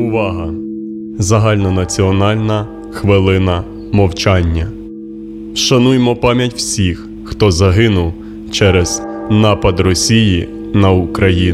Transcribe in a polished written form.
Увага! Загальнонаціональна хвилина мовчання. Вшануймо пам'ять всіх, хто загинув через напад Росії на Україну.